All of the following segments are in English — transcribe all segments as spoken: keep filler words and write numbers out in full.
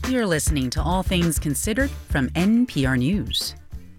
You're listening to All Things Considered from N P R News.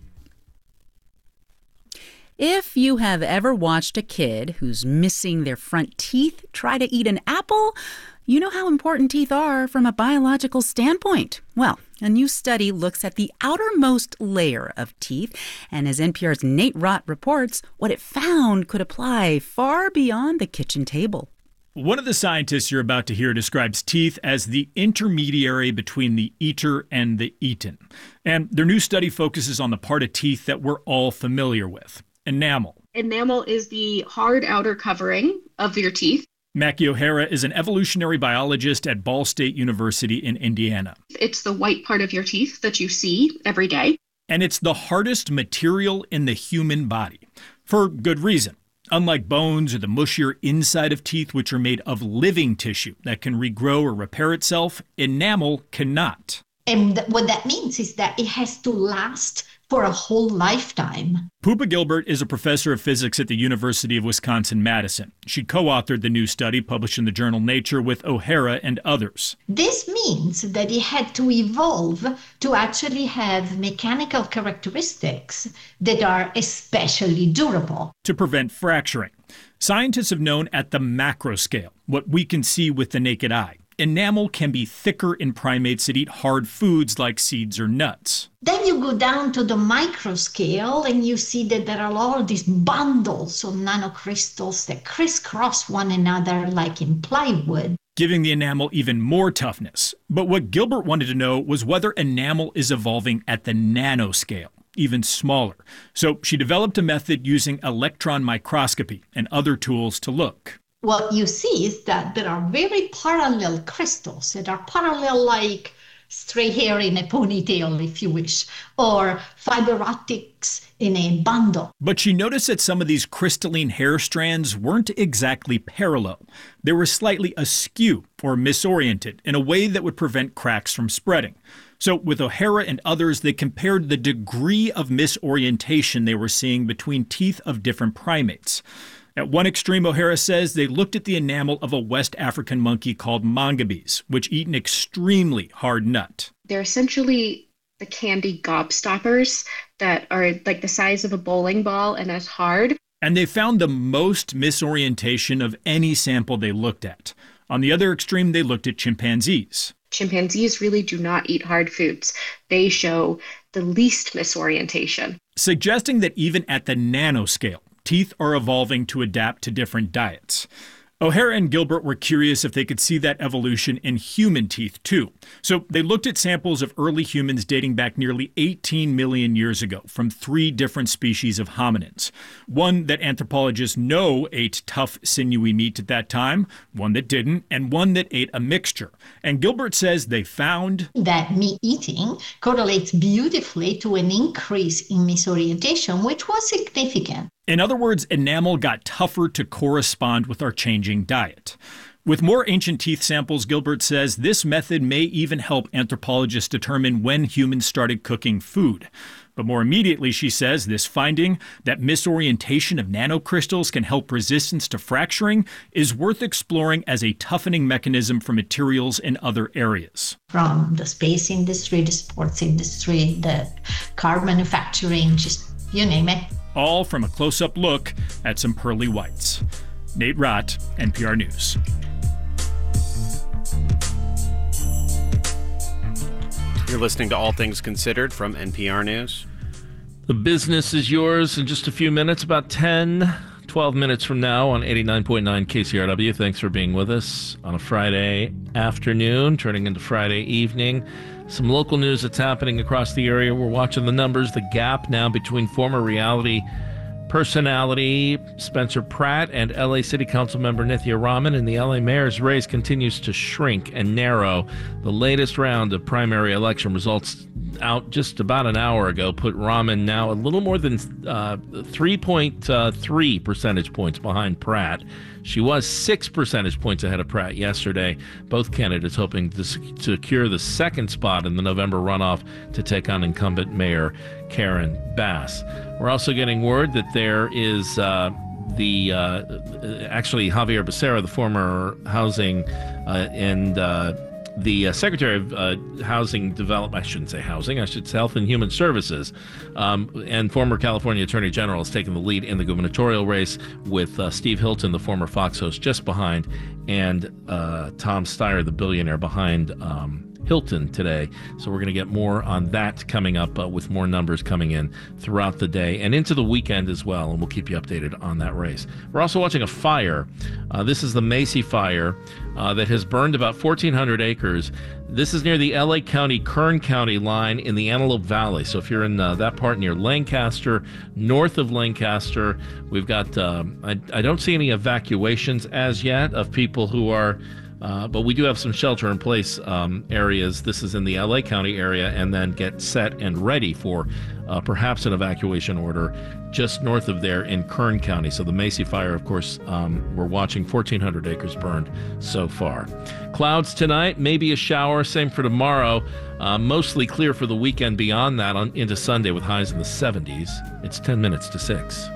If you have ever watched a kid who's missing their front teeth try to eat an apple, you know how important teeth are from a biological standpoint. Well, a new study looks at the outermost layer of teeth, and as N P R's Nate Rott reports, what it found could apply far beyond the kitchen table. One of the scientists you're about to hear describes teeth as the intermediary between the eater and the eaten. And their new study focuses on the part of teeth that we're all familiar with, enamel. Enamel is the hard outer covering of your teeth. Mackie O'Hara is an evolutionary biologist at Ball State University in Indiana. It's the white part of your teeth that you see every day. And it's the hardest material in the human body, for good reason. Unlike bones or the mushier inside of teeth, which are made of living tissue that can regrow or repair itself, enamel cannot. And th- what that means is that it has to last for a whole lifetime. Poopa Gilbert is a professor of physics at the University of Wisconsin-Madison. She co-authored the new study published in the journal Nature with O'Hara and others. This means that it had to evolve to actually have mechanical characteristics that are especially durable. To prevent fracturing. Scientists have known at the macro scale, what we can see with the naked eye. Enamel can be thicker in primates that eat hard foods like seeds or nuts. Then you go down to the micro scale and you see that there are all these bundles of nanocrystals that crisscross one another like in plywood, giving the enamel even more toughness. But what Gilbert wanted to know was whether enamel is evolving at the nanoscale, even smaller. So she developed a method using electron microscopy and other tools to look. What you see is that there are very parallel crystals that are parallel like stray hair in a ponytail, if you wish, or fiber optics in a bundle. But she noticed that some of these crystalline hair strands weren't exactly parallel. They were slightly askew or misoriented in a way that would prevent cracks from spreading. So with O'Hara and others, they compared the degree of misorientation they were seeing between teeth of different primates. At one extreme, O'Hara says they looked at the enamel of a West African monkey called mangabes, which eat an extremely hard nut. They're essentially the candy gobstoppers that are like the size of a bowling ball and as hard. And they found the most misorientation of any sample they looked at. On the other extreme, they looked at chimpanzees. Chimpanzees really do not eat hard foods. They show the least misorientation, suggesting that even at the nanoscale, teeth are evolving to adapt to different diets. O'Hara and Gilbert were curious if they could see that evolution in human teeth, too. So they looked at samples of early humans dating back nearly eighteen million years ago from three different species of hominins. One that anthropologists know ate tough, sinewy meat at that time, one that didn't, and one that ate a mixture. And Gilbert says they found that meat eating correlates beautifully to an increase in misorientation, which was significant. In other words, enamel got tougher to correspond with our changing diet. With more ancient teeth samples, Gilbert says this method may even help anthropologists determine when humans started cooking food. But more immediately, she says, this finding that misorientation of nanocrystals can help resistance to fracturing is worth exploring as a toughening mechanism for materials in other areas. From the space industry, the sports industry, the car manufacturing, just you name it. All from a close-up look at some pearly whites. Nate Rott, N P R News. You're listening to All Things Considered from N P R News. The business is yours in just a few minutes, about ten, twelve minutes from now on eighty-nine point nine K C R W. Thanks for being with us on a Friday afternoon, turning into Friday evening. Some local news that's happening across the area. We're watching the numbers, the gap now between former reality personality Spencer Pratt and L A City Council member Nithya Raman in the L A mayor's race continues to shrink and narrow. The latest round of primary election results out just about an hour ago put Raman now a little more than uh, three point three percentage points behind Pratt. She was six percentage points ahead of Pratt yesterday. Both candidates hoping to secure the second spot in the November runoff to take on incumbent Mayor Karen Bass. We're also getting word that there is uh, the uh, actually Javier Becerra, the former housing uh, and uh, the uh, Secretary of uh, Housing Development, I shouldn't say housing, I should say Health and Human Services, um, and former California Attorney General has taken the lead in the gubernatorial race with uh, Steve Hilton, the former Fox host, just behind, and uh, Tom Steyer, the billionaire, behind um, Hilton today. So we're going to get more on that coming up uh, with more numbers coming in throughout the day and into the weekend as well, and we'll keep you updated on that race. We're also watching a fire. Uh, this is the Macy fire uh, that has burned about fourteen hundred acres. This is near the L A County, Kern County line in the Antelope Valley. So if you're in uh, that part near Lancaster, north of Lancaster, we've got, uh, I, I don't see any evacuations as yet of people who are Uh, but we do have some shelter-in-place um, areas. This is in the L A County area, and then get set and ready for uh, perhaps an evacuation order just north of there in Kern County. So the Macy fire, of course, um, we're watching fourteen hundred acres burned so far. Clouds tonight, maybe a shower, same for tomorrow. Uh, mostly clear for the weekend beyond that on into Sunday with highs in the seventies. It's ten minutes to six.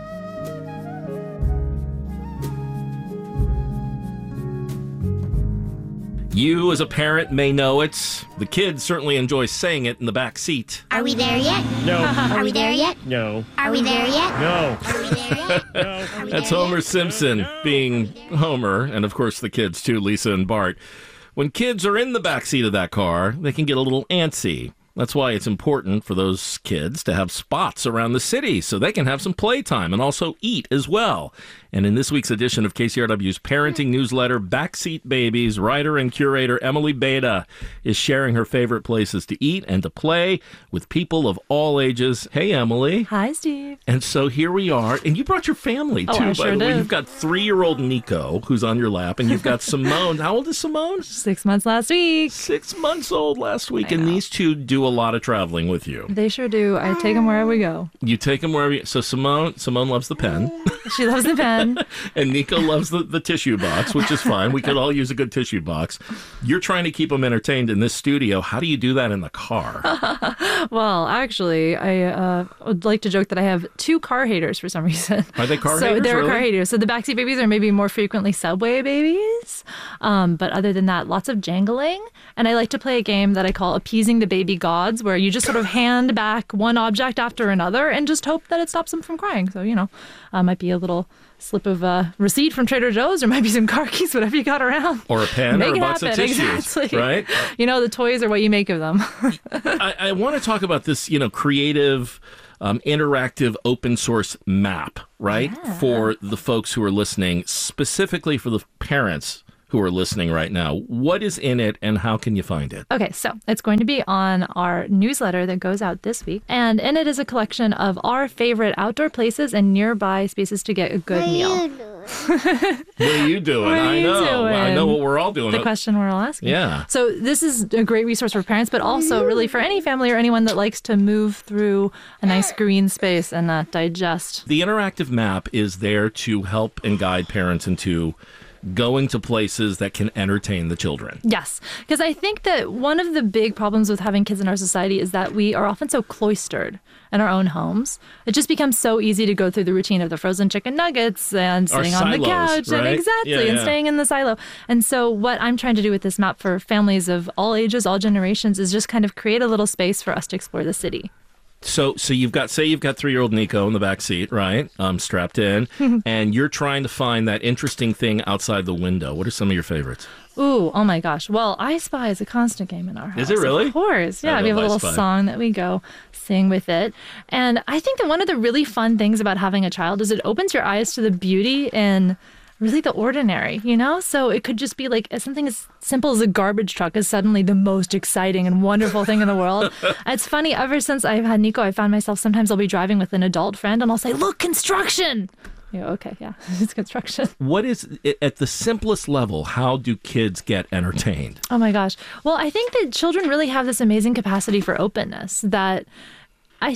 You, as a parent, may know it. The kids certainly enjoy saying it in the back seat. Are we there yet? No. Are we there yet? No. Are we there yet? No. Are we there yet? No. Are we That's there Homer yet? Simpson being Homer, and of course the kids too, Lisa and Bart. When kids are in the back seat of that car, they can get a little antsy. That's why it's important for those kids to have spots around the city so they can have some playtime and also eat as well. And in this week's edition of K C R W's parenting newsletter, Backseat Babies, writer and curator Emily Beda is sharing her favorite places to eat and to play with people of all ages. Hey, Emily. Hi, Steve. And so here we are. And you brought your family, too, Oh, I by sure the way. did. You've got three-year-old Nico, who's on your lap, and you've got Simone. How old is Simone? Six months last week. Six months old last week. I And know. these two do a lot of traveling with you. They sure do. I take them wherever we go. You take them wherever you... So Simone, Simone loves the pen. She loves the pen. And Nico loves the, the tissue box, which is fine. We could all use a good tissue box. You're trying to keep them entertained in this studio. How do you do that in the car? Well, actually, I uh, would like to joke that I have two car haters for some reason. Are they car so haters, they're really? car haters. So the backseat babies are maybe more frequently subway babies. Um, but other than that, lots of jangling. And I like to play a game that I call Appeasing the Baby Gods, where you just sort of hand back one object after another and just hope that it stops them from crying. So, you know, uh, might be a little slip of a receipt from Trader Joe's, or might be some car keys, whatever you got around. Or a pen Make or a it box happen. of tissues, Exactly. right? You know, the toys are what you make of them. I, I want to talk about this, you know, creative, um, interactive, open source map, right? For the folks who are listening, specifically for the parents who are listening right now. What is in it and how can you find it? Okay, so it's going to be on our newsletter that goes out this week. And in it is a collection of our favorite outdoor places and nearby spaces to get a good meal. What are you doing? What are I you know. I doing? know what we're all doing. The question we're all asking. Yeah. So this is a great resource for parents, but also really for any family or anyone that likes to move through a nice green space and uh, digest. The interactive map is there to help and guide parents into going to places that can entertain the children. Yes, because I think that one of the big problems with having kids in our society is that we are often so cloistered in our own homes. It just becomes so easy to go through the routine of the frozen chicken nuggets and Our sitting on the silos, couch and right? exactly Yeah, and yeah. staying in the silo. And so what I'm trying to do with this map for families of all ages, all generations, is just kind of create a little space for us to explore the city. So, so you've got, say, you've got three-year-old Nico in the back seat, right? Um, strapped in, and you're trying to find that interesting thing outside the window. What are some of your favorites? Ooh, oh my gosh. Well, I Spy is a constant game in our house. Is it really? Of course. Yeah, I we have a love I little Spy. song that we go sing with it. And I think that one of the really fun things about having a child is it opens your eyes to the beauty in really the ordinary, you know? So it could just be like something as simple as a garbage truck is suddenly the most exciting and wonderful thing in the world. It's funny, ever since I've had Nico, I found myself sometimes I'll be driving with an adult friend and I'll say, look, construction. You go, okay, yeah, it's construction. What is, at the simplest level, how do kids get entertained? Oh my gosh. Well, I think that children really have this amazing capacity for openness that I think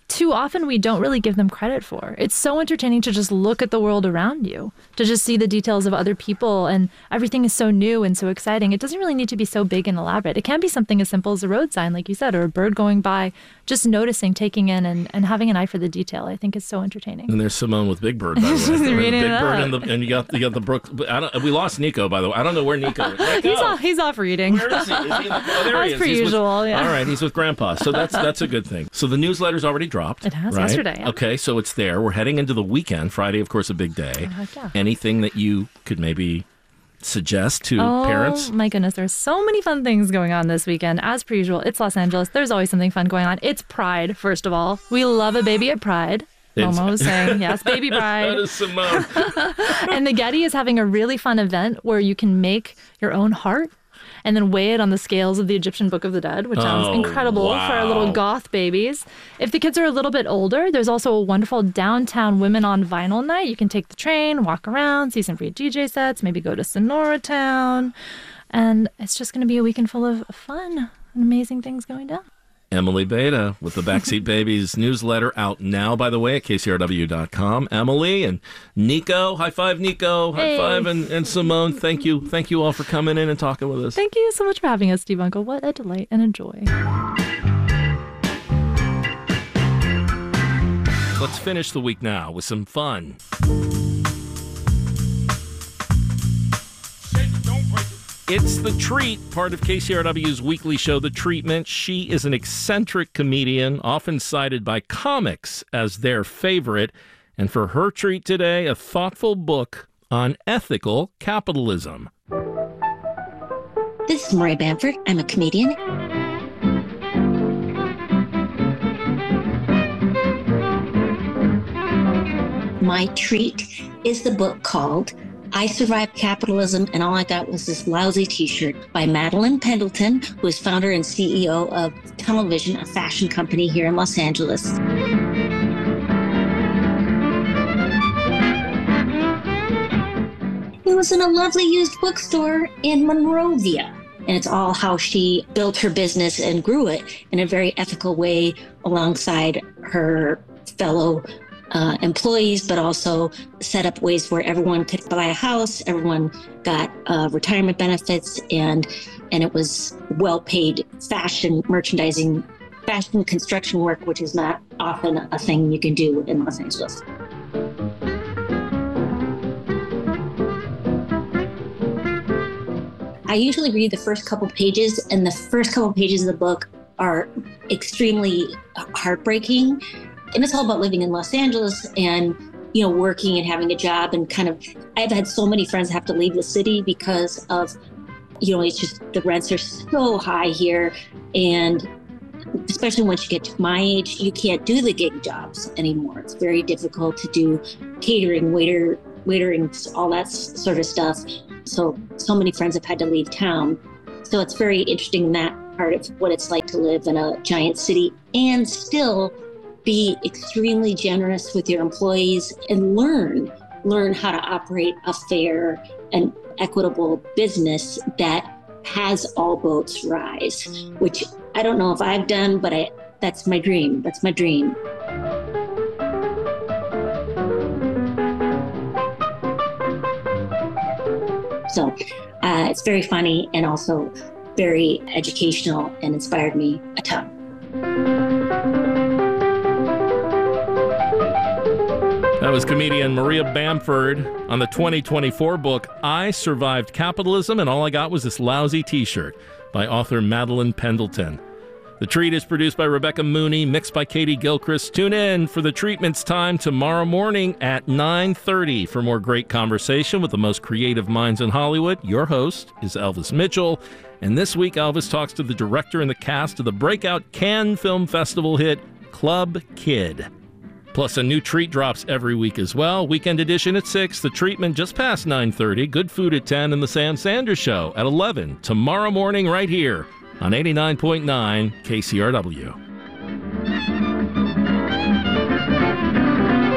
too often we don't really give them credit for. It's so entertaining to just look at the world around you, to just see the details of other people, and everything is so new and so exciting. It doesn't really need to be so big and elaborate. It can be something as simple as a road sign, like you said, or a bird going by, just noticing, taking in, and, and having an eye for the detail. I think is so entertaining. And there's Simone with Big Bird, by the way. Just Big reading it Bird up. and, the, and you got you got the Brook. I don't, we lost Nico, by the way. I don't know where Nico is. Where'd He's go? off, he's off reading. Where is he? Is he in the, oh, there As he is. per He's with- usual, yeah. All right, he's with Grandpa. So that's that's a good thing. So the newsletter's already dropped. It has, right? yesterday, yeah. Okay, so it's there. We're heading into the weekend. Friday, of course, a big day. Oh, heck yeah. Anything that you could maybe suggest to Oh parents? my goodness, there's so many fun things going on this weekend. As per usual, it's Los Angeles. There's always something fun going on. It's Pride, first of all. We love a baby at Pride. It's- Momo was saying, yes, baby That Pride. is Simone. And the Getty is having a really fun event where you can make your own heart and then weigh it on the scales of the Egyptian Book of the Dead, which sounds Oh, incredible for our little wow. goth babies. If the kids are a little bit older, there's also a wonderful downtown Women on Vinyl night. You can take the train, walk around, see some free D J sets, maybe go to Sonora Town. And it's just going to be a weekend full of fun and amazing things going down. Emily Beta with the Backseat Babies newsletter out now, by the way, at K C R W dot com. Emily and Nico, high five, Nico, high Hey. five, and, and Simone, thank you. Thank you all for coming in and talking with us. Thank you so much for having us, Steve Uncle. What a delight and a joy. Let's finish the week now with some fun. It's The Treat, part of K C R W's weekly show, The Treatment. She is an eccentric comedian, often cited by comics as their favorite. And for her treat today, a thoughtful book on ethical capitalism. This is Maria Bamford. I'm a comedian. My treat is the book called I Survived Capitalism and All I Got Was This Lousy T-Shirt by Madeline Pendleton, who is founder and C E O of Tunnelvision, a fashion company here in Los Angeles. It was in a lovely used bookstore in Monrovia. And it's all how she built her business and grew it in a very ethical way alongside her fellow uh, employees, but also set up ways where everyone could buy a house, everyone got uh, retirement benefits, and and it was well-paid fashion merchandising, fashion construction work, which is not often a thing you can do in Los Angeles. I usually read the first couple pages, and the first couple pages of the book are extremely heartbreaking. And it's all about living in Los Angeles and, you know, working and having a job and kind of, I've had so many friends have to leave the city because of, you know, it's just the rents are so high here. And especially once you get to my age, you can't do the gig jobs anymore. It's very difficult to do catering, waiter, waitering, all that s- sort of stuff. So, so many friends have had to leave town. So it's very interesting, that part of what it's like to live in a giant city and still be extremely generous with your employees and learn, learn how to operate a fair and equitable business that has all boats rise, which I don't know if I've done, but I, that's my dream. That's my dream. So uh, it's very funny and also very educational and inspired me a ton. That was comedian Maria Bamford on the twenty twenty-four book, I Survived Capitalism and All I Got Was This Lousy T-Shirt by author Madeline Pendleton. The Treat is produced by Rebecca Mooney, mixed by Katie Gilchrist. Tune in for The Treatment's time tomorrow morning at nine thirty for more great conversation with the most creative minds in Hollywood. Your host is Elvis Mitchell. And this week, Elvis talks to the director and the cast of the breakout Cannes Film Festival hit Club Kid. Plus, a new treat drops every week as well. Weekend edition at six, The Treatment just past nine thirty, Good Food at ten, and The Sam Sanders Show at eleven tomorrow morning right here on eighty-nine point nine K C R W.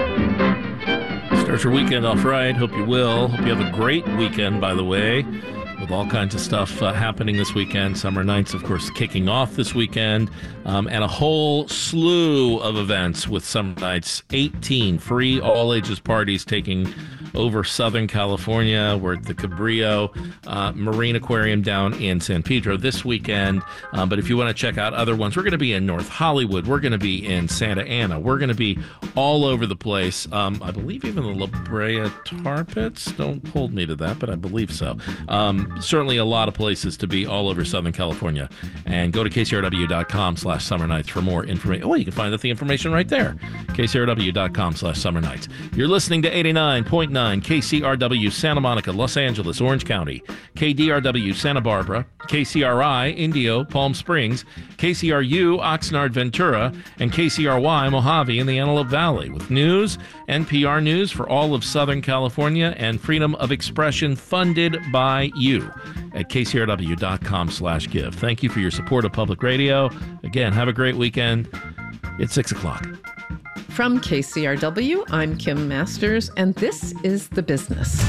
Start your weekend off right. Hope you will. Hope you have a great weekend, by the way. with all kinds of stuff uh, happening this weekend. Summer Nights, of course, kicking off this weekend, um, and a whole slew of events with Summer Nights. eighteen free all-ages parties taking over Southern California. We're at the Cabrillo uh, Marine Aquarium down in San Pedro this weekend. Uh, but if you want to check out other ones, we're going to be in North Hollywood. We're going to be in Santa Ana. We're going to be all over the place. Um, I believe even the La Brea Tar Pits. Don't hold me to that, but I believe so. Um, certainly a lot of places to be all over Southern California. And go to K C R W dot com slash summer nights for more information. Oh, you can find the information right there. K C R W dot com slash summer nights. You're listening to eighty-nine point nine K C R W Santa Monica, Los Angeles, Orange County, K D R W Santa Barbara, K C R I Indio, Palm Springs, K C R U Oxnard, Ventura, and K C R Y Mojave in the Antelope Valley, with news, N P R News for all of Southern California, and freedom of expression funded by you at K C R W dot com slash give. Thank you for your support of public radio. Again, have a great weekend. It's six o'clock. From K C R W, I'm Kim Masters, and this is The Business.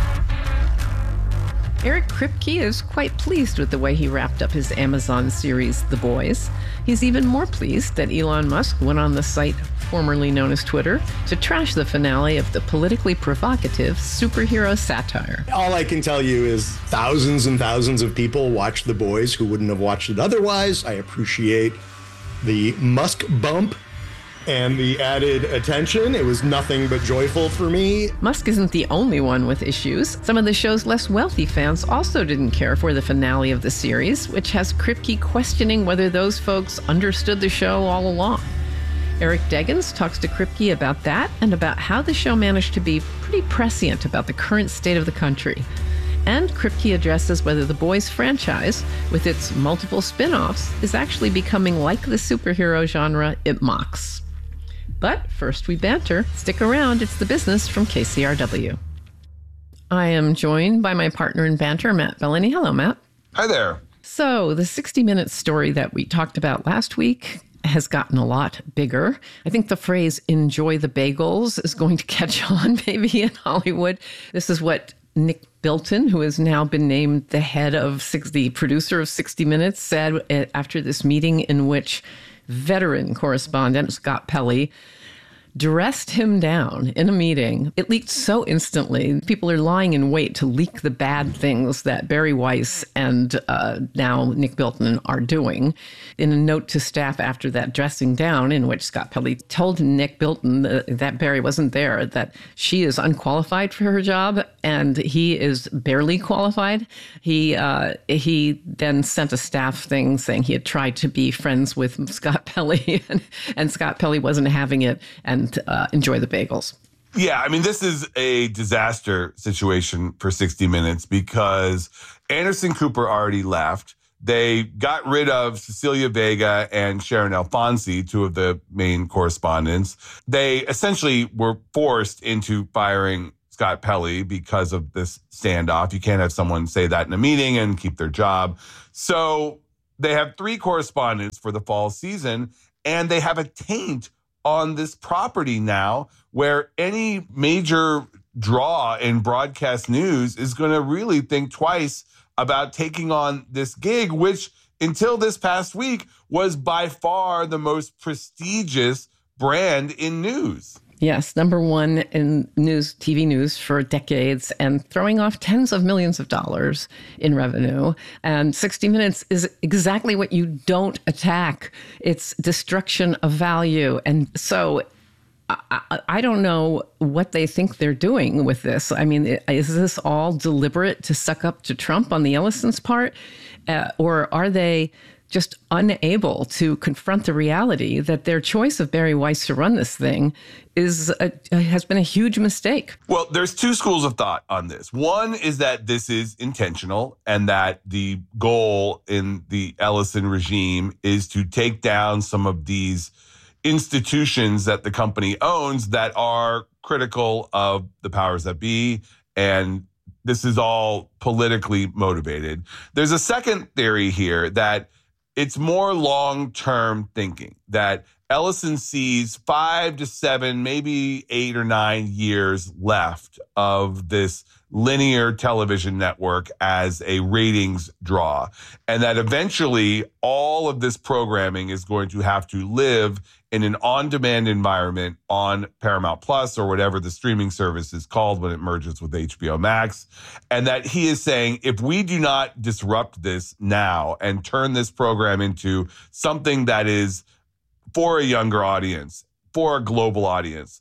Eric Kripke is quite pleased with the way he wrapped up his Amazon series, The Boys. He's even more pleased that Elon Musk went on the site formerly known as Twitter to trash the finale of the politically provocative superhero satire. All I can tell you is thousands and thousands of people watched The Boys who wouldn't have watched it otherwise. I appreciate the Musk bump and the added attention. It was nothing but joyful for me. Musk isn't the only one with issues. Some of the show's less wealthy fans also didn't care for the finale of the series, which has Kripke questioning whether those folks understood the show all along. Eric Deggans talks to Kripke about that and about how the show managed to be pretty prescient about the current state of the country. And Kripke addresses whether the Boys franchise, with its multiple spin-offs, is actually becoming like the superhero genre it mocks. But first we banter. Stick around, it's The Business from K C R W. I am joined by my partner in banter, Matt Bellany. Hello, Matt. Hi there. So the sixty minutes story that we talked about last week has gotten a lot bigger. I think the phrase "enjoy the bagels" is going to catch on maybe in Hollywood. This is what Nick Bilton, who has now been named the head of six, the producer of sixty minutes, said after this meeting in which veteran correspondent Scott Pelley dressed him down in a meeting. It leaked so instantly. People are lying in wait to leak the bad things that Barry Weiss and uh, now Nick Bilton are doing. In a note to staff after that dressing down, in which Scott Pelley told Nick Bilton that, that Barry wasn't there, that she is unqualified for her job and he is barely qualified. He uh, he then sent a staff thing saying he had tried to be friends with Scott Pelley and, and Scott Pelley wasn't having it, and Uh, enjoy the bagels. Yeah, I mean, this is a disaster situation for sixty minutes because Anderson Cooper already left. They got rid of Cecilia Vega and Sharon Alfonsi, two of the main correspondents. They essentially were forced into firing Scott Pelley because of this standoff. You can't have someone say that in a meeting and keep their job. So they have three correspondents for the fall season, and they have a taint on this property now where any major draw in broadcast news is going to really think twice about taking on this gig, which until this past week was by far the most prestigious brand in news. Yes, number one in news, T V news for decades, and throwing off tens of millions of dollars in revenue. And sixty minutes is exactly what you don't attack. It's destruction of value. And so I, I don't know what they think they're doing with this. I mean, is this all deliberate to suck up to Trump on the Ellison's part? Uh, or are they just unable to confront the reality that their choice of Barry Weiss to run this thing is a, has been a huge mistake? Well, there's two schools of thought on this. One is that this is intentional and that the goal in the Ellison regime is to take down some of these institutions that the company owns that are critical of the powers that be, and this is all politically motivated. There's a second theory here that it's more long-term thinking, that Ellison sees five to seven, maybe eight or nine years left of this linear television network as a ratings draw, and that eventually all of this programming is going to have to live in an on-demand environment on Paramount Plus or whatever the streaming service is called when it merges with H B O Max. And that he is saying, if we do not disrupt this now and turn this program into something that is for a younger audience, for a global audience,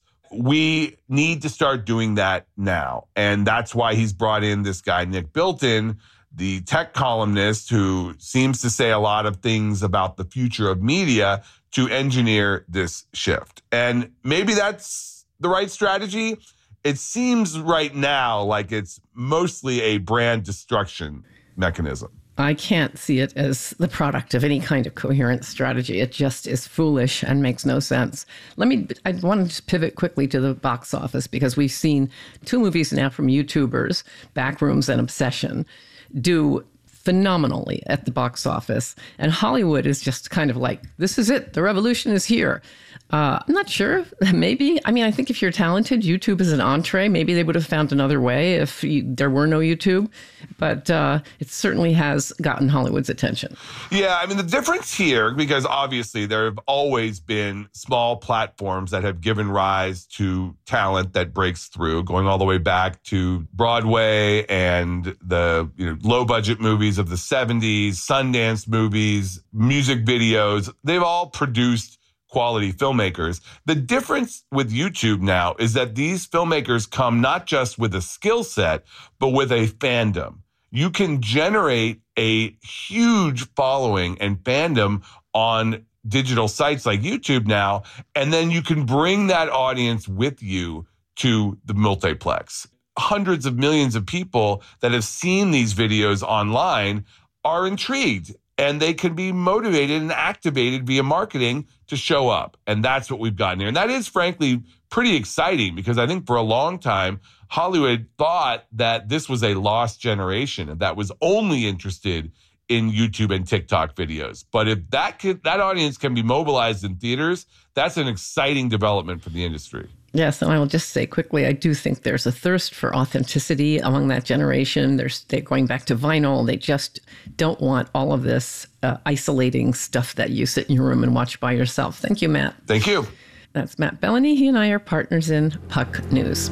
we need to start doing that now. And that's why he's brought in this guy, Nick Bilton, the tech columnist who seems to say a lot of things about the future of media, to engineer this shift. And maybe that's the right strategy. It seems right now like it's mostly a brand destruction mechanism. I can't see it as the product of any kind of coherent strategy. It just is foolish and makes no sense. Let me, I want to just pivot quickly to the box office, because we've seen two movies now from YouTubers, Backrooms and Obsession, do phenomenally at the box office. And Hollywood is just kind of like, this is it. The revolution is here. Uh, I'm not sure. Maybe. I mean, I think if you're talented, YouTube is an entree. Maybe they would have found another way if you, there were no YouTube. But uh, it certainly has gotten Hollywood's attention. Yeah, I mean, the difference here, because obviously there have always been small platforms that have given rise to talent that breaks through, going all the way back to Broadway and the you know low budget movies of the seventies, Sundance movies, music videos. They've all produced quality filmmakers. The difference with YouTube now is that these filmmakers come not just with a skill set, but with a fandom. You can generate a huge following and fandom on digital sites like YouTube now, and then you can bring that audience with you to the multiplex. Hundreds of millions of people that have seen these videos online are intrigued, and they can be motivated and activated via marketing to show up. And that's what we've gotten here. And that is, frankly, pretty exciting, because I think for a long time, Hollywood thought that this was a lost generation and that was only interested in YouTube and TikTok videos. But if that could, that audience can be mobilized in theaters, that's an exciting development for the industry. Yes, and I will just say quickly, I do think there's a thirst for authenticity among that generation. They're, they're going back to vinyl. They just don't want all of this uh, isolating stuff that you sit in your room and watch by yourself. Thank you, Matt. Thank you. That's Matt Bellany. He and I are partners in Puck News.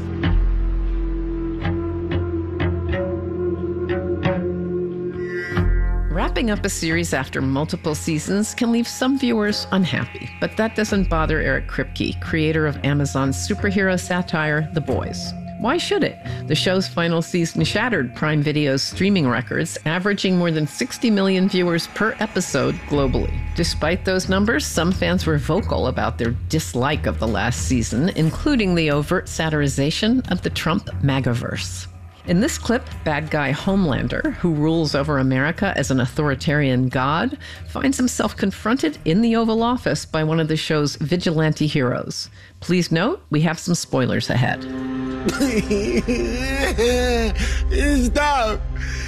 Wrapping up a series after multiple seasons can leave some viewers unhappy, but that doesn't bother Eric Kripke, creator of Amazon's superhero satire, The Boys. Why should it? The show's final season shattered Prime Video's streaming records, averaging more than sixty million viewers per episode globally. Despite those numbers, some fans were vocal about their dislike of the last season, including the overt satirization of the Trump MAGAverse. In this clip, bad guy Homelander, who rules over America as an authoritarian god, finds himself confronted in the Oval Office by one of the show's vigilante heroes. Please note, we have some spoilers ahead. Stop!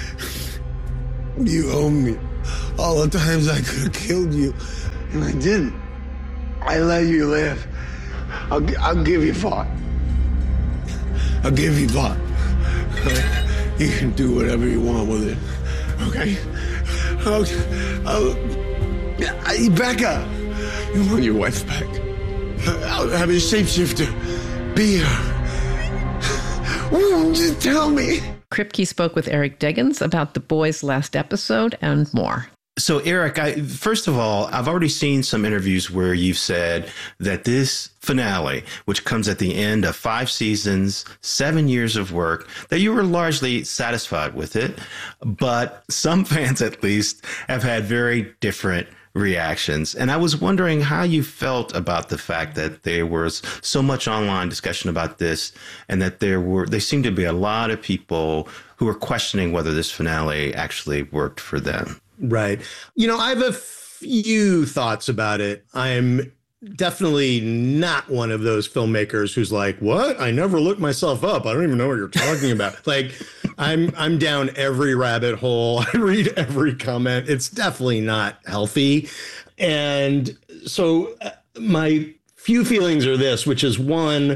You owe me all the times I could have killed you, and I didn't. I let you live. I'll, I'll give you five. I'll give you five. You can do whatever you want with it, okay? I'll, I'll, I, Becca, you want your wife back? I'll have a shapeshifter be her. Ooh, just tell me. Kripke spoke with Eric Deggans about The Boys' last episode and more. So, Eric, I, first of all, I've already seen some interviews where you've said that this finale, which comes at the end of five seasons, seven years of work, that you were largely satisfied with it. But some fans, at least, have had very different reactions. And I was wondering how you felt about the fact that there was so much online discussion about this, and that there were there seemed to be a lot of people who were questioning whether this finale actually worked for them. Right. You know, I have a few thoughts about it. I'm definitely not one of those filmmakers who's like, what? I never looked myself up. I don't even know what you're talking about. Like, I'm I'm down every rabbit hole. I read every comment. It's definitely not healthy. And so uh, my few feelings are this, which is one,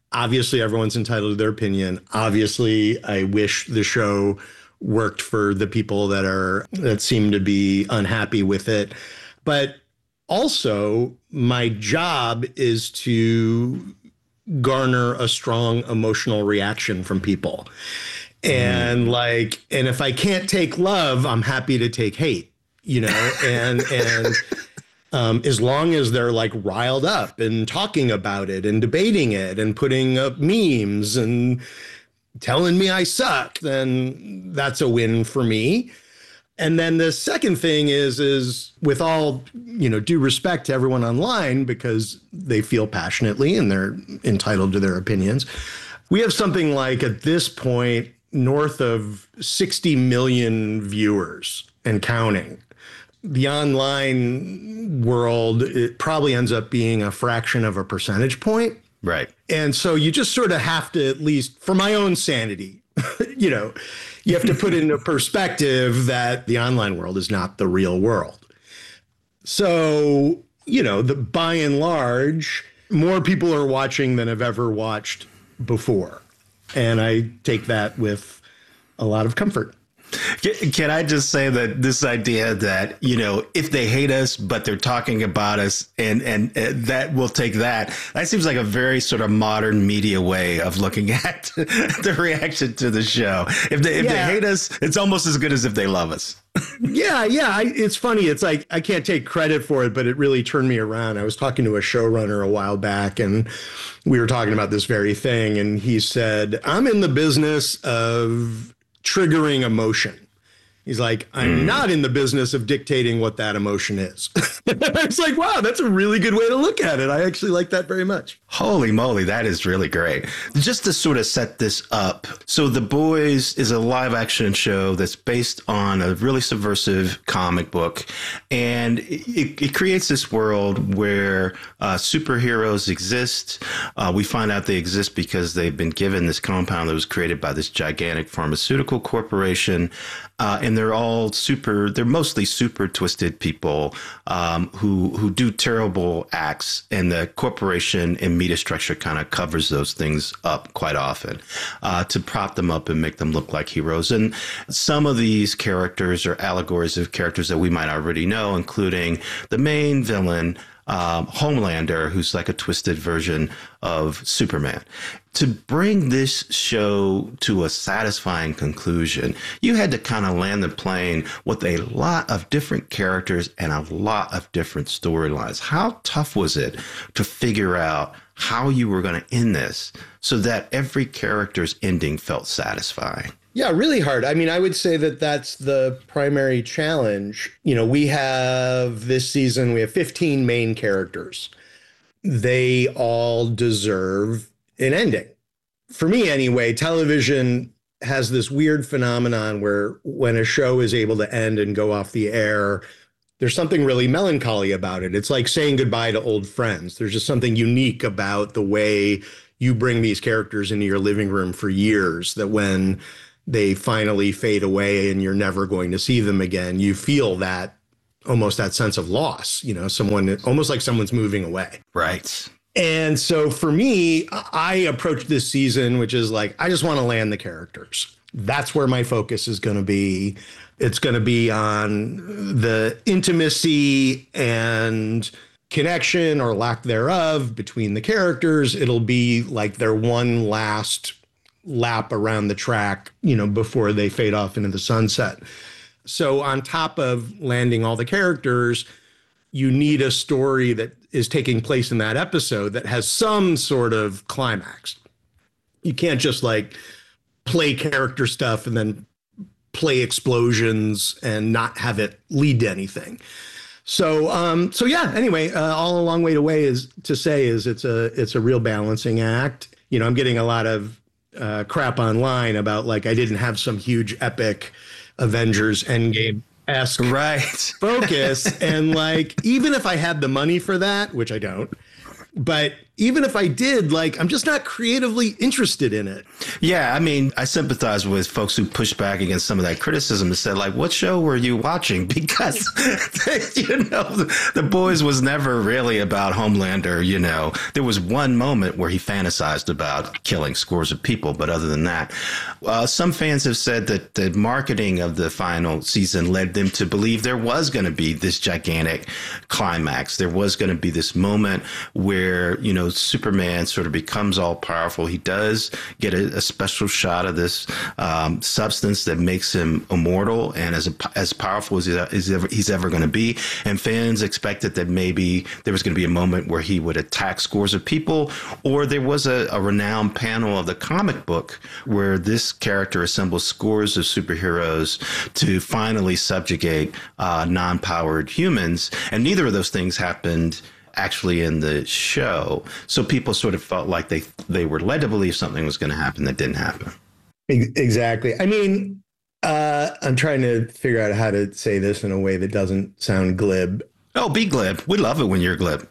Obviously, everyone's entitled to their opinion. Obviously, I wish the show worked for the people that are that seem to be unhappy with it. But also, my job is to garner a strong emotional reaction from people. And like, and if I can't take love, I'm happy to take hate, you know, and, and, um, as long as they're like riled up and talking about it and debating it and putting up memes and telling me I suck, then that's a win for me. And then the second thing is, is with all, you know, due respect to everyone online, because they feel passionately and they're entitled to their opinions. We have something like at this point, north of sixty million viewers and counting. The online world, it probably ends up being a fraction of a percentage point. Right. And so you just sort of have to, at least for my own sanity, you know, you have to put into perspective that the online world is not the real world. So, you know, the by and large, more people are watching than have ever watched before. And I take that with a lot of comfort. Can I just say that this idea that, you know, if they hate us, but they're talking about us and, and uh, that we'll take that, that seems like a very sort of modern media way of looking at the reaction to the show. If they, if Yeah. they hate us, it's almost as good as if they love us. Yeah, yeah. I, it's funny. It's like I can't take credit for it, but it really turned me around. I was talking to a showrunner a while back, and we were talking about this very thing. And he said, I'm in the business of triggering emotion. He's like, I'm mm. not in the business of dictating what that emotion is. It's like, wow, that's a really good way to look at it. I actually like that very much. Holy moly, that is really great. Just to sort of set this up. So The Boys is a live action show that's based on a really subversive comic book. And it, it creates this world where uh, superheroes exist. Uh, we find out they exist because they've been given this compound that was created by this gigantic pharmaceutical corporation. Uh, and they're all super, they're mostly super twisted people um, who who do terrible acts. And the corporation and media structure kind of covers those things up quite often uh, to prop them up and make them look like heroes. And some of these characters are allegories of characters that we might already know, including the main villain, Um, Homelander, who's like a twisted version of Superman. To bring this show to a satisfying conclusion, you had to kind of land the plane with a lot of different characters and a lot of different storylines. How tough was it to figure out how you were going to end this so that every character's ending felt satisfying? Yeah, really hard. I mean, I would say that that's the primary challenge. You know, we have this season, we have fifteen main characters. They all deserve an ending. For me, anyway, television has this weird phenomenon where when a show is able to end and go off the air, there's something really melancholy about it. It's like saying goodbye to old friends. There's just something unique about the way you bring these characters into your living room for years, that when they finally fade away and you're never going to see them again, you feel that almost that sense of loss, you know, someone almost like someone's moving away. Right. And so for me, I approach this season, which is like, I just want to land the characters. That's where my focus is going to be. It's going to be on the intimacy and connection or lack thereof between the characters. It'll be like their one last lap around the track, you know, before they fade off into the sunset. So on top of landing all the characters, you need a story that is taking place in that episode that has some sort of climax. You can't just like play character stuff and then play explosions and not have it lead to anything. So, um, so yeah, anyway, uh, all a long way to way is to say is it's a, it's a real balancing act. You know, I'm getting a lot of Uh, crap online about like I didn't have some huge epic Avengers Endgame-esque right. focus. And like, even if I had the money for that, which I don't, but even if I did, like, I'm just not creatively interested in it. Yeah, I mean, I sympathize with folks who push back against some of that criticism and said, like, what show were you watching? Because, you know, the, the Boys was never really about Homelander, you know. There was one moment where he fantasized about killing scores of people, but other than that, uh, some fans have said that the marketing of the final season led them to believe there was going to be this gigantic climax. There was going to be this moment where, you know, Superman sort of becomes all powerful. He does get a, a special shot of this um, substance that makes him immortal and as a, as powerful as, he, as ever, he's ever going to be. And fans expected that maybe there was going to be a moment where he would attack scores of people, or there was a, a renowned panel of the comic book where this character assembles scores of superheroes to finally subjugate uh, non-powered humans. And neither of those things happened actually in the show. So people sort of felt like they they were led to believe something was going to happen that didn't happen. Exactly. I mean, uh, I'm trying to figure out how to say this in a way that doesn't sound glib. Oh, be glib. We love it when you're glib.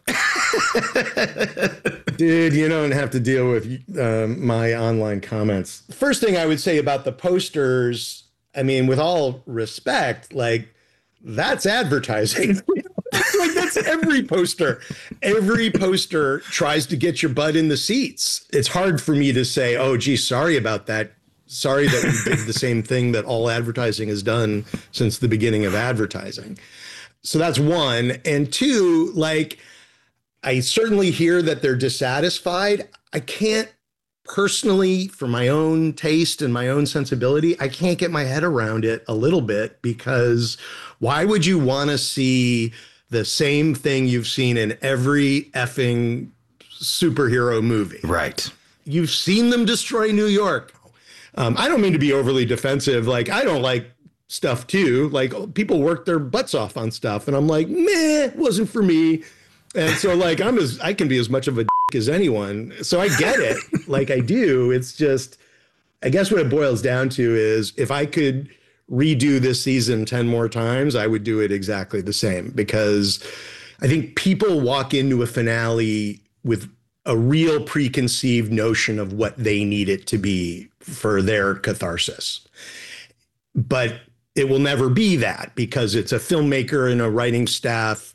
Dude, you don't have to deal with um, my online comments. First thing I would say about the posters, I mean, with all respect, like, that's advertising. Like, that's every poster. Every poster tries to get your butt in the seats. It's hard for me to say, oh, gee, sorry about that. Sorry that we did the same thing that all advertising has done since the beginning of advertising. So that's one. And two, like, I certainly hear that they're dissatisfied. I can't personally, for my own taste and my own sensibility, I can't get my head around it a little bit, because why would you want to see the same thing you've seen in every effing superhero movie? Right. You've seen them destroy New York. Um, I don't mean to be overly defensive. Like, I don't like stuff too. Like, people work their butts off on stuff, and I'm like, meh, wasn't for me. And so, like, I'm as I can be as much of a dick as anyone. So I get it. Like, I do. It's just, I guess what it boils down to is, if I could redo this season ten more times, I would do it exactly the same, because I think people walk into a finale with a real preconceived notion of what they need it to be for their catharsis. But it will never be that, because it's a filmmaker and a writing staff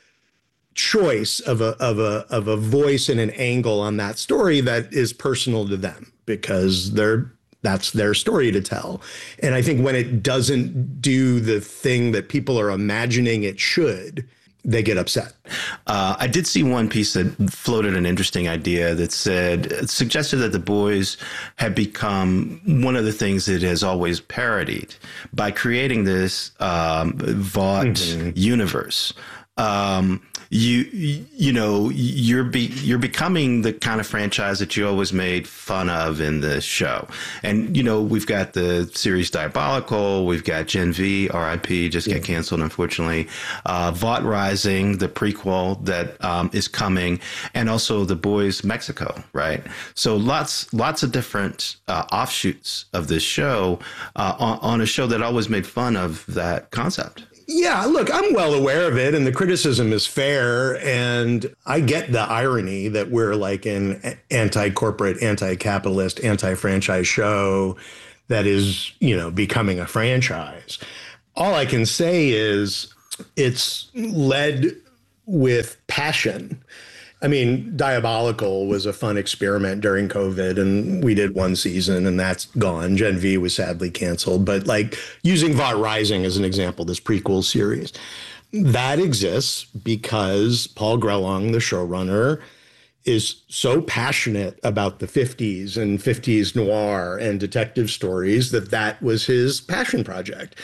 choice of a of a of a voice and an angle on that story that is personal to them, because they're that's their story to tell. And I think when it doesn't do the thing that people are imagining it should, they get upset. Uh, I did see one piece that floated an interesting idea that said, suggested that The Boys had become one of the things it has always parodied by creating this um, Vought mm-hmm. universe. Um, you, you know, you're be, you're becoming the kind of franchise that you always made fun of in the show. And, you know, we've got the series Diabolical, we've got Gen V, R I P, just yeah. got canceled, unfortunately. Uh, Vought Rising, the prequel that um, is coming, and also The Boys Mexico, right? So lots, lots of different uh, offshoots of this show uh, on, on a show that always made fun of that concept. Yeah, look, I'm well aware of it, and the criticism is fair, and I get the irony that we're like an anti-corporate, anti-capitalist, anti-franchise show that is, you know, becoming a franchise. All I can say is it's led with passion. I mean, Diabolical was a fun experiment during COVID, and we did one season, and that's gone. Gen V was sadly canceled. But, like, using Vought Rising as an example, this prequel series, that exists because Paul Grelong, the showrunner, is so passionate about the fifties and fifties noir and detective stories that that was his passion project.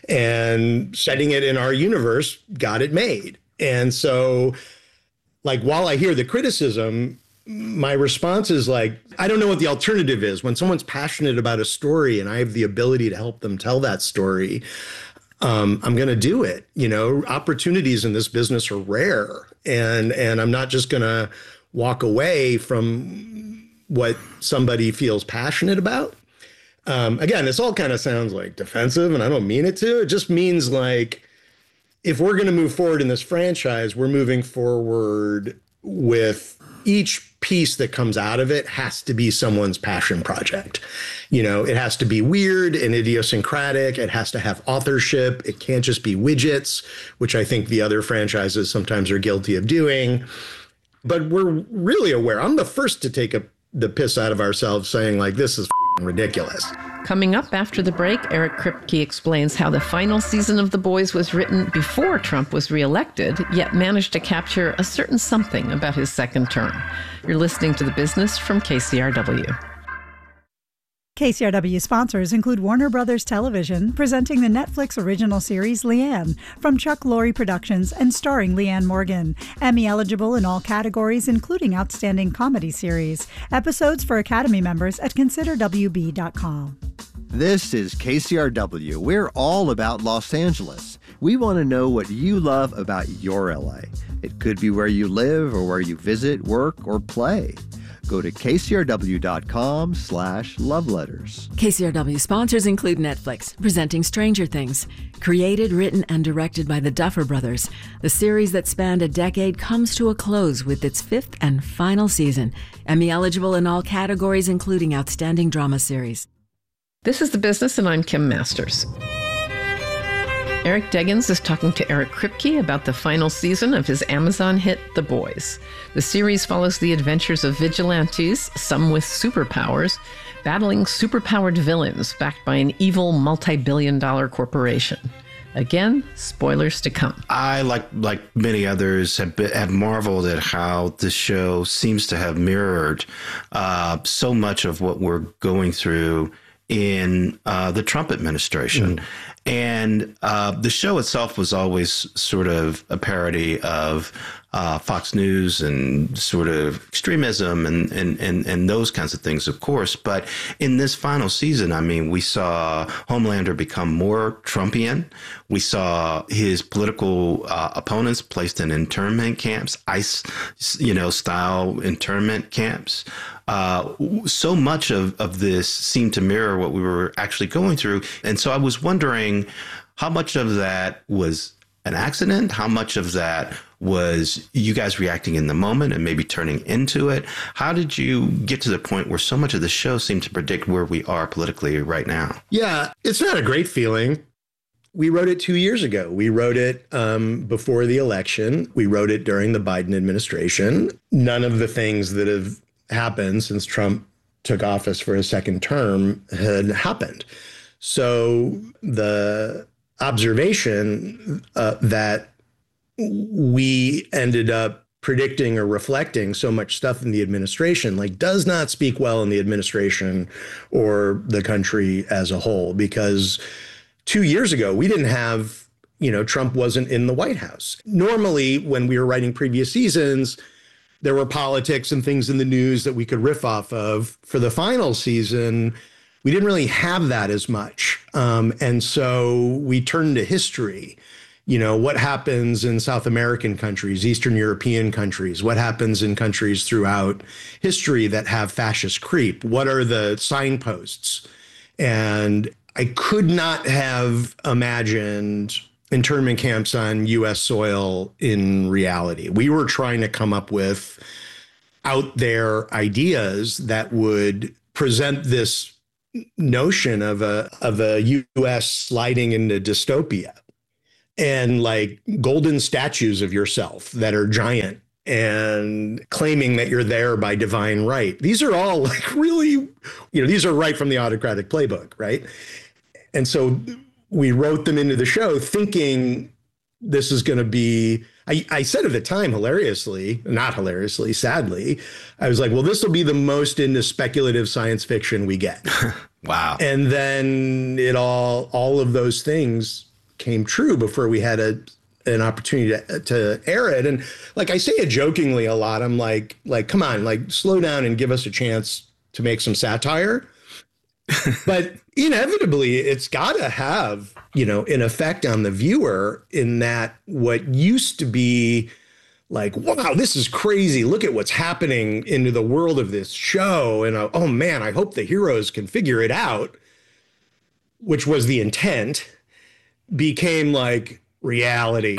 And setting it in our universe got it made. And so, like, while I hear the criticism, my response is like, I don't know what the alternative is. When someone's passionate about a story and I have the ability to help them tell that story, um, I'm going to do it. You know, opportunities in this business are rare. And, and I'm not just going to walk away from what somebody feels passionate about. Um, again, this all kind of sounds like defensive, and I don't mean it to. It just means, like, if we're going to move forward in this franchise, we're moving forward with each piece that comes out of it has to be someone's passion project. You know, it has to be weird and idiosyncratic. It has to have authorship. It can't just be widgets, which I think the other franchises sometimes are guilty of doing. But we're really aware. I'm the first to take a, the piss out of ourselves saying, like, this is f***ing ridiculous. Coming up after the break, Eric Kripke explains how the final season of The Boys was written before Trump was reelected, yet managed to capture a certain something about his second term. You're listening to The Business from K C R W. K C R W sponsors include Warner Brothers Television, presenting the Netflix original series Leanne from Chuck Lorre Productions and starring Leanne Morgan. Emmy eligible in all categories, including Outstanding Comedy Series. Episodes for Academy members at consider w b dot com. This is K C R W. We're all about Los Angeles. We want to know what you love about your L A. It could be where you live or where you visit, work, or play. Go to k c r w dot com slash love letters. K C R W sponsors include Netflix, presenting Stranger Things. Created, written, and directed by the Duffer Brothers, the series that spanned a decade comes to a close with its fifth and final season. Emmy eligible in all categories, including Outstanding Drama Series. This is The Business, and I'm Kim Masters. Eric Deggans is talking to Eric Kripke about the final season of his Amazon hit, The Boys. The series follows the adventures of vigilantes, some with superpowers, battling superpowered villains backed by an evil multi-billion dollar corporation. Again, spoilers to come. I, like like many others, have, been, have marveled at how the show seems to have mirrored uh, so much of what we're going through in uh, the Trump administration. Mm. And uh, the show itself was always sort of a parody of uh, Fox News and sort of extremism and, and, and, and those kinds of things, of course. But in this final season, I mean, we saw Homelander become more Trumpian. We saw his political uh, opponents placed in internment camps, ICE, you know, style internment camps. Uh, so much of, of this seemed to mirror what we were actually going through. And so I was wondering how much of that was an accident, how much of that was you guys reacting in the moment and maybe turning into it. How did you get to the point where so much of the show seemed to predict where we are politically right now? Yeah, it's not a great feeling. We wrote it two years ago. We wrote it um, before the election. We wrote it during the Biden administration. None of the things that have happened since Trump took office for a second term had happened. So the observation uh, that we ended up predicting or reflecting so much stuff in the administration, like, does not speak well in the administration or the country as a whole, because two years ago, we didn't have, you know, Trump wasn't in the White House. Normally, when we were writing previous seasons, there were politics and things in the news that we could riff off of. For the final season, we didn't really have that as much. Um, and so we turned to history. You know, what happens in South American countries, Eastern European countries? What happens in countries throughout history that have fascist creep? What are the signposts? And I could not have imagined internment camps on U S soil in reality. We were trying to come up with out there ideas that would present this notion of a of a U S sliding into dystopia, and like golden statues of yourself that are giant and claiming that you're there by divine right. These are all like really, you know, these are right from the autocratic playbook, right? And so we wrote them into the show thinking this is going to be, I, I said at the time, hilariously, not hilariously, sadly, I was like, well, this will be the most into speculative science fiction we get. Wow. And then it all, all of those things came true before we had a, an opportunity to, to air it. And like, I say it jokingly a lot. I'm like, like, come on, like, slow down and give us a chance to make some satire. But inevitably, it's got to have, you know, an effect on the viewer, in that what used to be like, wow, this is crazy. Look at what's happening into the world of this show. And uh, oh, man, I hope the heroes can figure it out, which was the intent, became like, reality.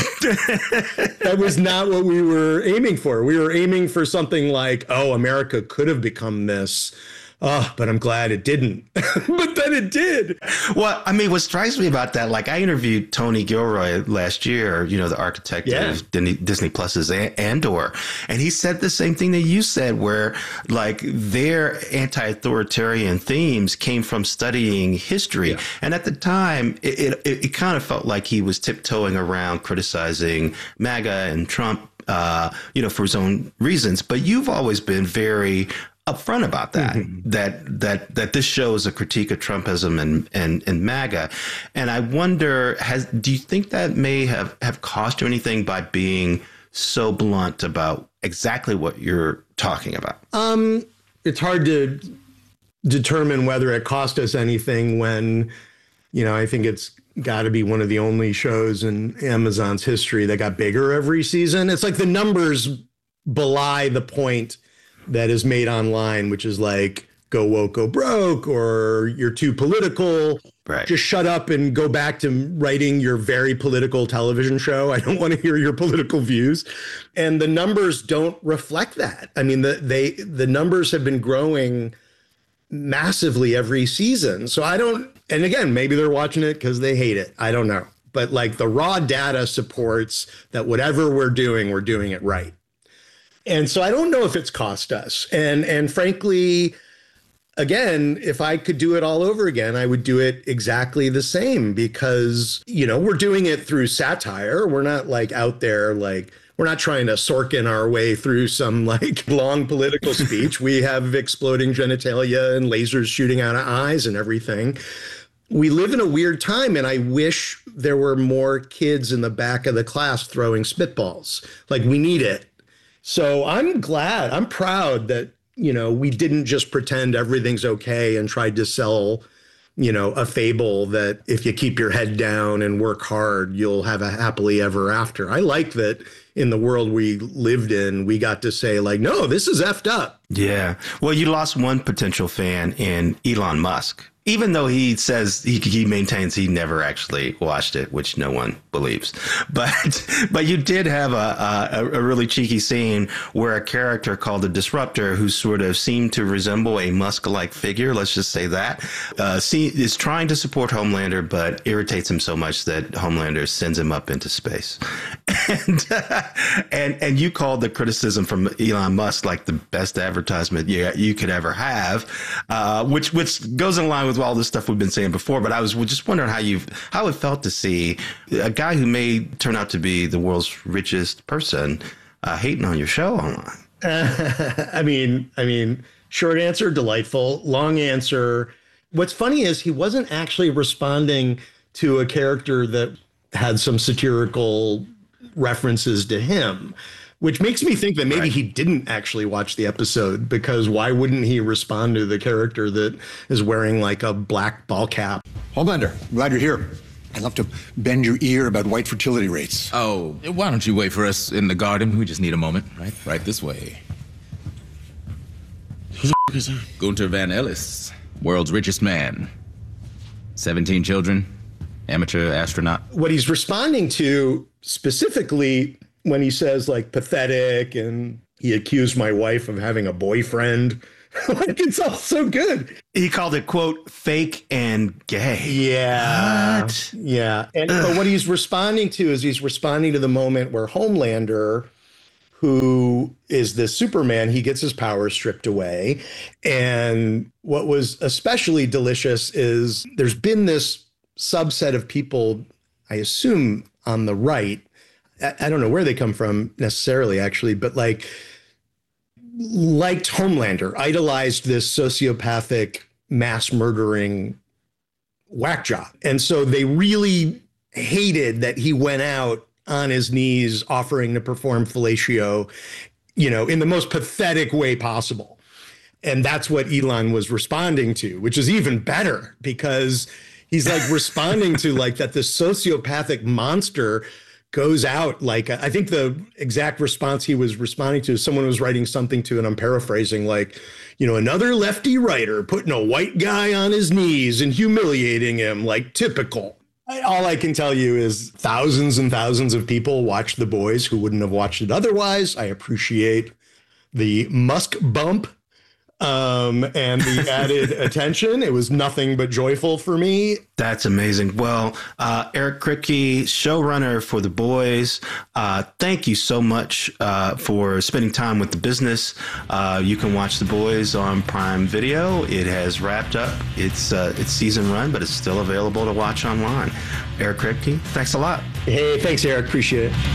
That was not what we were aiming for. We were aiming for something like, oh, America could have become this. Oh, but I'm glad it didn't. But then it did. Well, I mean, what strikes me about that, like I interviewed Tony Gilroy last year, you know, the architect yeah. of Disney, Disney Plus's Andor. And he said the same thing that you said, where like their anti-authoritarian themes came from studying history. Yeah. And at the time, it, it, it kind of felt like he was tiptoeing around criticizing MAGA and Trump, uh, you know, for his own reasons. But you've always been very upfront about that, mm-hmm. that that that this show is a critique of Trumpism and, and and MAGA. And I wonder, has do you think that may have, have cost you anything by being so blunt about exactly what you're talking about? Um, it's hard to determine whether it cost us anything when, you know, I think it's got to be one of the only shows in Amazon's history that got bigger every season. It's like the numbers belie the point that is made online, which is like, go woke, go broke, or you're too political. Right. Just shut up and go back to writing your very political television show. I don't want to hear your political views. And the numbers don't reflect that. I mean, the they the numbers have been growing massively every season. So I don't, and again, maybe they're watching it because they hate it. I don't know. But like the raw data supports that whatever we're doing, we're doing it right. And so I don't know if it's cost us. And and frankly, again, if I could do it all over again, I would do it exactly the same because, you know, we're doing it through satire. We're not like out there, like, we're not trying to Sorkin our way through some like long political speech. We have exploding genitalia and lasers shooting out of eyes and everything. We live in a weird time, and I wish there were more kids in the back of the class throwing spitballs. Like, we need it. So I'm glad, I'm proud that, you know, we didn't just pretend everything's okay and tried to sell, you know, a fable that if you keep your head down and work hard, you'll have a happily ever after. I like that in the world we lived in, we got to say like, no, this is effed up. Yeah. Well, you lost one potential fan in Elon Musk. Even though he says he, he maintains he never actually watched it, which no one believes. But but you did have a, a, a really cheeky scene where a character called the Disruptor, who sort of seemed to resemble a Musk-like figure, let's just say that, uh, see, is trying to support Homelander, but irritates him so much that Homelander sends him up into space. And uh, and and you called the criticism from Elon Musk like the best advertisement you, you could ever have, uh, which which goes in line with all this stuff we've been saying before. But I was just wondering how you how it felt to see a guy who may turn out to be the world's richest person uh, hating on your show online. Uh, I mean, I mean, short answer, delightful. Long answer. What's funny is he wasn't actually responding to a character that had some satirical references to him, which makes me think that maybe right. he didn't actually watch the episode, because why wouldn't he respond to the character that is wearing like a black ball cap? Homelander, I'm glad you're here. I'd love to bend your ear about white fertility rates. Oh, why don't you wait for us in the garden? We just need a moment, right? Right this way. Who the f*** is that? Gunter Van Ellis, world's richest man. seventeen children, amateur astronaut. What he's responding to specifically when he says like pathetic and he accused my wife of having a boyfriend, like it's all so good. He called it, quote, fake and gay. Yeah. What? Yeah. And but what he's responding to is he's responding to the moment where Homelander, who is the Superman, he gets his power stripped away. And what was especially delicious is there's been this subset of people, I assume on the right, I don't know where they come from necessarily, actually, but like liked Homelander, idolized this sociopathic mass murdering whack job. And so they really hated that he went out on his knees offering to perform fellatio, you know, in the most pathetic way possible. And that's what Elon was responding to, which is even better because he's like responding to like that this sociopathic monster goes out like, I think the exact response he was responding to is someone was writing something to, and I'm paraphrasing, like, you know, another lefty writer putting a white guy on his knees and humiliating him, like typical. All I can tell you is thousands and thousands of people watched The Boys who wouldn't have watched it otherwise. I appreciate the Musk bump um, and the added attention. It was nothing but joyful for me. That's amazing. Well, uh, Eric Kripke, showrunner for The Boys, uh, thank you so much uh, for spending time with the business. Uh, you can watch The Boys on Prime Video. It has wrapped up its, uh, its season run, but it's still available to watch online. Eric Kripke, thanks a lot. Hey, thanks, Eric. Appreciate it.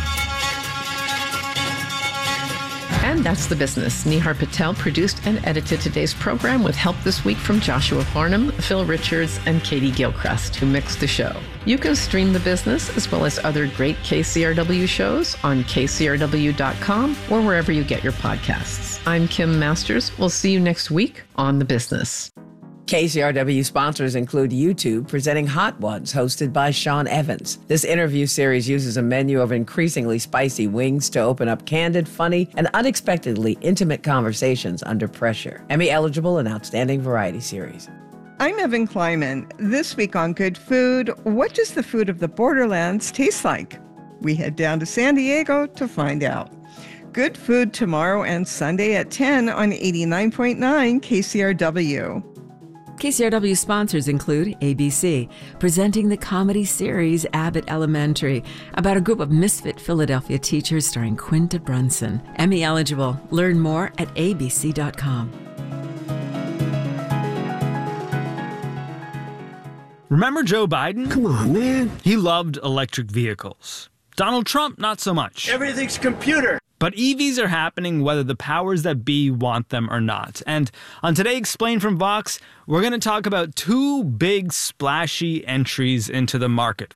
And that's The Business. Nihar Patel produced and edited today's program with help this week from Joshua Farnham, Phil Richards, and Katie Gilchrist, who mixed the show. You can stream The Business as well as other great K C R W shows on K C R W dot com or wherever you get your podcasts. I'm Kim Masters. We'll see you next week on The Business. K C R W sponsors include YouTube, presenting Hot Ones, hosted by Sean Evans. This interview series uses a menu of increasingly spicy wings to open up candid, funny, and unexpectedly intimate conversations under pressure. Emmy-eligible and outstanding variety series. I'm Evan Kleiman. This week on Good Food, what does the food of the borderlands taste like? We head down to San Diego to find out. Good Food tomorrow and Sunday at ten on eighty-nine point nine K C R W. K C R W sponsors include A B C, presenting the comedy series Abbott Elementary, about a group of misfit Philadelphia teachers starring Quinta Brunson. Emmy eligible. Learn more at A B C dot com. Remember Joe Biden? Come on, man. He loved electric vehicles. Donald Trump, not so much. Everything's computer. But E Vs are happening whether the powers that be want them or not. And on Today Explained from Vox, we're going to talk about two big splashy entries into the market.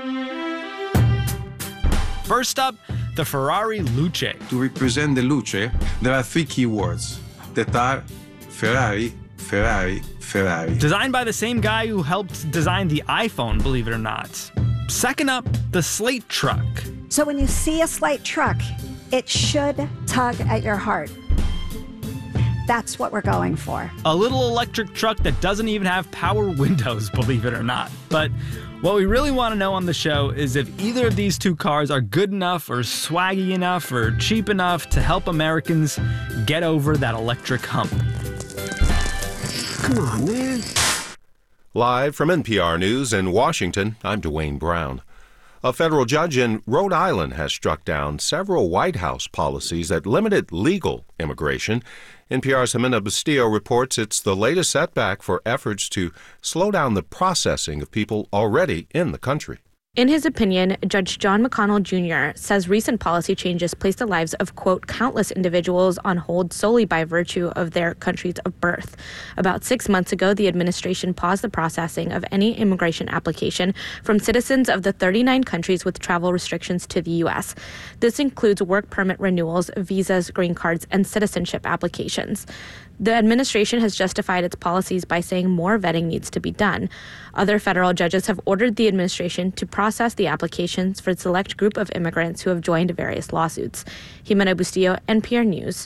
First up, the Ferrari Luce. To represent the Luce, there are three key words that are Ferrari, Ferrari, Ferrari. Designed by the same guy who helped design the iPhone, believe it or not. Second up, the Slate Truck. So when you see a Slate Truck, it should tug at your heart. That's what we're going for. A little electric truck that doesn't even have power windows, believe it or not. But what we really want to know on the show is if either of these two cars are good enough or swaggy enough or cheap enough to help Americans get over that electric hump. Come on, man. Live from N P R News in Washington, I'm Dwayne Brown. A federal judge in Rhode Island has struck down several White House policies that limited legal immigration. N P R's Jimena Bustillo reports it's the latest setback for efforts to slow down the processing of people already in the country. In his opinion, Judge John McConnell Junior says recent policy changes place the lives of, quote, countless individuals on hold solely by virtue of their countries of birth. About six months ago, the administration paused the processing of any immigration application from citizens of the thirty-nine countries with travel restrictions to the U S. This includes work permit renewals, visas, green cards, and citizenship applications. The administration has justified its policies by saying more vetting needs to be done. Other federal judges have ordered the administration to process the applications for a select group of immigrants who have joined various lawsuits. Jimena Bustillo, N P R News.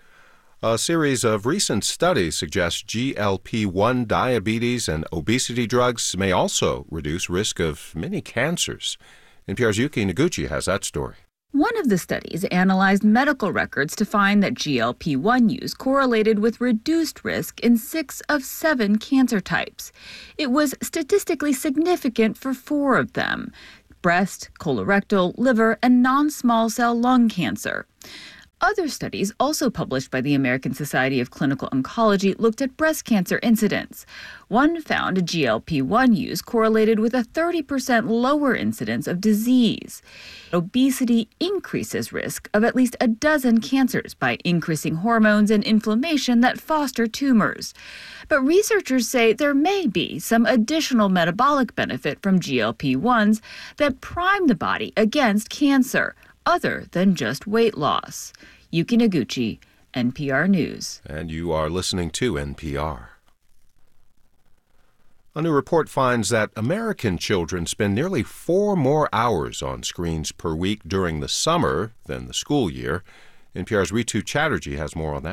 A series of recent studies suggest G L P one diabetes and obesity drugs may also reduce risk of many cancers. N P R's Yuki Noguchi has that story. One of the studies analyzed medical records to find that G L P one use correlated with reduced risk in six of seven cancer types. It was statistically significant for four of them: breast, colorectal, liver, and non-small cell lung cancer. Other studies, also published by the American Society of Clinical Oncology, looked at breast cancer incidence. One found G L P one use correlated with a thirty percent lower incidence of disease. Obesity increases risk of at least a dozen cancers by increasing hormones and inflammation that foster tumors. But researchers say there may be some additional metabolic benefit from G L P ones that prime the body against cancer, other than just weight loss. Yuki Noguchi, N P R News. And you are listening to N P R. A new report finds that American children spend nearly four more hours on screens per week during the summer than the school year. N P R's Ritu Chatterjee has more on that.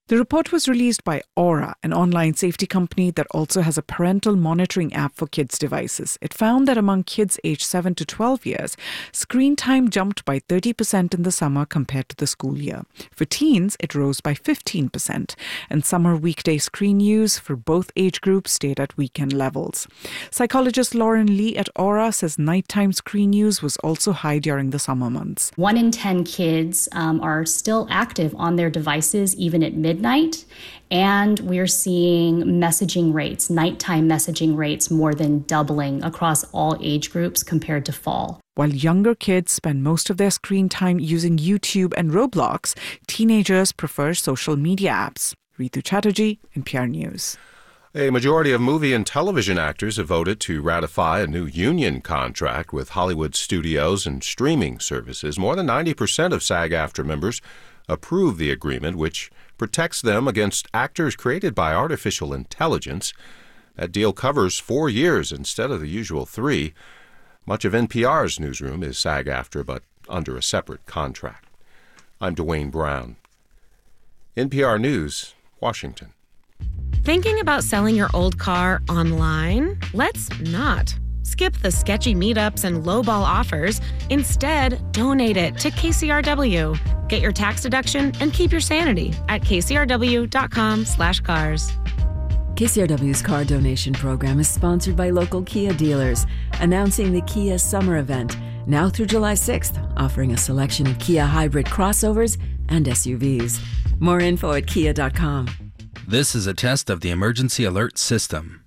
The report was released by Aura, an online safety company that also has a parental monitoring app for kids' devices. It found that among kids aged seven to twelve years, screen time jumped by thirty percent in the summer compared to the school year. For teens, it rose by fifteen percent, and summer weekday screen use for both age groups stayed at weekend levels. Psychologist Lauren Lee at Aura says nighttime screen use was also high during the summer months. One in ten kids um, are still active on their devices even at midnight. Night, and we're seeing messaging rates, nighttime messaging rates more than doubling across all age groups compared to fall. While younger kids spend most of their screen time using YouTube and Roblox, teenagers prefer social media apps. Ritu Chatterjee, N P R News. A majority of movie and television actors have voted to ratify a new union contract with Hollywood studios and streaming services. More than ninety percent of SAG-AFTRA members approved the agreement, which protects them against actors created by artificial intelligence. That deal covers four years instead of the usual three. Much of N P R's newsroom is SAG-AFTRA, but under a separate contract. I'm Dwayne Brown. N P R News, Washington. Thinking about selling your old car online? Let's not. Skip the sketchy meetups and lowball offers. Instead, donate it to K C R W. Get your tax deduction and keep your sanity at kcrw.com slash cars. K C R W's car donation program is sponsored by local Kia dealers, announcing the Kia Summer Event, now through July sixth, offering a selection of Kia hybrid crossovers and S U Vs. More info at kia dot com. This is a test of the emergency alert system.